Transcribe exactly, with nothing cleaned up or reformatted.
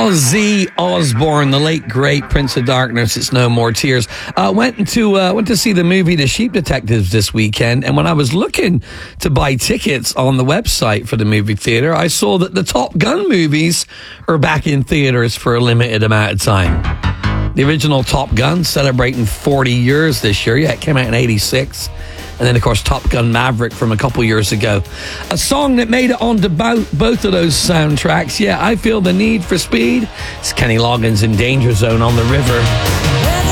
Ozzy Osbourne, the late great Prince of Darkness. It's No More Tears. Uh, went to uh, went to see the movie The Sheep Detectives this weekend, and when I was looking to buy tickets on the website for the movie theater, I saw that the Top Gun movies are back in theaters for a limited amount of time. The original Top Gun celebrating forty years this year. Yeah, it came out in eighty-six. And then, of course, Top Gun Maverick from a couple years ago. A song that made it onto both, both of those soundtracks. Yeah, I Feel the Need for Speed. It's Kenny Loggins in Danger Zone on the River.